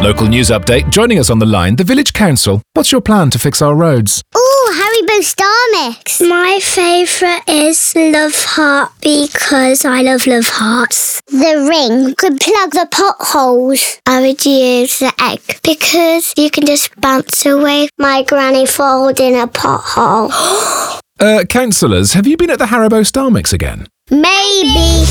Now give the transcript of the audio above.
Local news update. Joining us on the line, the Village Council. What's your plan to fix our roads? Ooh, Haribo Star Mix. My favourite is Love Heart because I love Hearts. The ring could plug the potholes. I would use the egg because you can just bounce away my granny falling in a pothole. Councillors, have you been at the Haribo Star Mix again? Maybe.